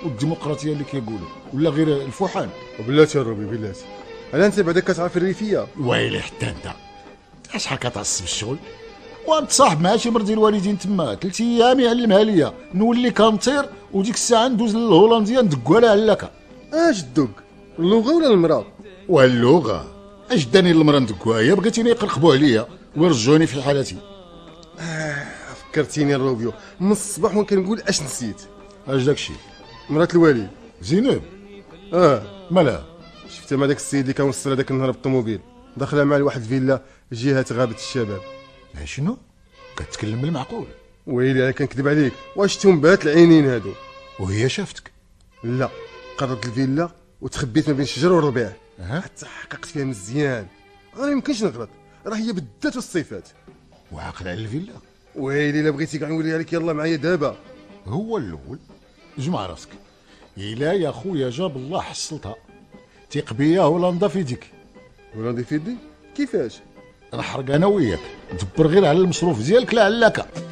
والديمقراطيه اللي كيقولوا، ولا غير الفحال. وبلاتي الروبي بلاتي، انا انت بعدا كتعرف الريفيه. ويلي حتى انت شحال كتعصب الشغل، وانت صاحب مع شي مرضي الوالدين تما 3 ايام يعلمها ليا نولي كنطير، وديك الساعه ندوز للهولنديه ندقوا لها هلاكه. اش الدق، اللغه ولا المراه؟ واللغه اش داني المرا ندقوها، هي بغيتيني يقرقبوا عليا ويرجعوني في حالتي. فكرتيني الروبيو من الصباح وانا كنقول اش نسيت. اش داكشي؟ مرات الوالد زينب. مالها؟ شفتها مع داك السيد اللي كان وصل هذاك النهار بالطوموبيل، داخله مع واحد فيلا جهه غابه الشباب. شنو كتكلم بالمعقول؟ ويلي انا كنكذب عليك، واش تنبات العينين هادو؟ وهي شافتك؟ لا، قربت الفيلا وتخبيت ما بين الشجر والربيع أه؟ حتى حققت فيها مزيان. انا يمكنش نغلط، راه هي بالذات والصفات. وعاقل على الفيلا؟ ويلي الا بغيتي كاع نوريها لك، يلا معايا دابا. هو الاول جمع راسك. الا يا خويا جاب الله حصلتها، تيق بيا هولندا في يديك. هولندا في يدي؟ كيفاش؟ نحرق انا وياك، دبر غير على المصروف ديالك لا علاكه.